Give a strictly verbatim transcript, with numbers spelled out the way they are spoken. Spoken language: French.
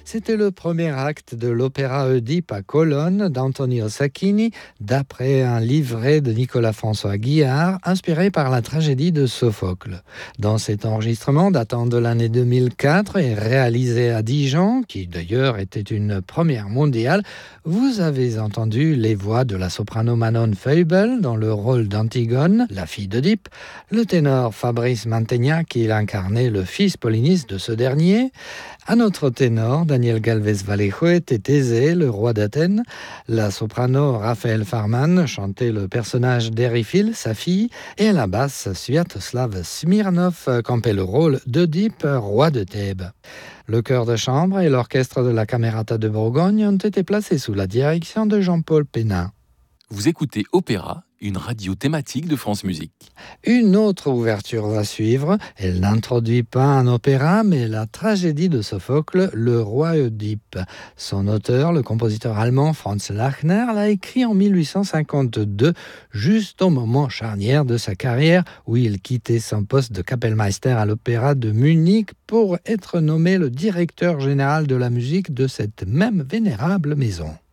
C'était le premier acte de l'opéra Oedipe à Colonne d'Antonio Sacchini, d'après un livret de Nicolas-François Guillard, inspiré par la tragédie de Sophocle. Dans cet enregistrement datant de l'année deux mille quatre et réalisé à Dijon, qui d'ailleurs était une première mondiale, vous avez entendu les voix de la soprano Manon Feubel dans le rôle d'Antigone, la fille d'Oedipe, le ténor Fabrice Mantegna qui incarnait le fils Polynice de ce dernier, un autre ténor, Daniel Galvez Vallejo, était Thésée, le roi d'Athènes, la soprano Raphaël Farman chantait le personnage d'Ériphile, sa fille, et à la basse, Sviatoslav Smirnov campait le rôle d'Oedipe, roi de Thèbes. Le chœur de chambre et l'orchestre de la Camerata de Bourgogne ont été placés sous la direction de Jean-Paul Pénin. Vous écoutez Opéra, une radio thématique de France Musique. Une autre ouverture va suivre. Elle n'introduit pas un opéra, mais la tragédie de Sophocle, Le roi Oedipe. Son auteur, le compositeur allemand Franz Lachner, l'a écrit en mille huit cent cinquante-deux, juste au moment charnière de sa carrière, où il quittait son poste de Kapellmeister à l'opéra de Munich pour être nommé le directeur général de la musique de cette même vénérable maison.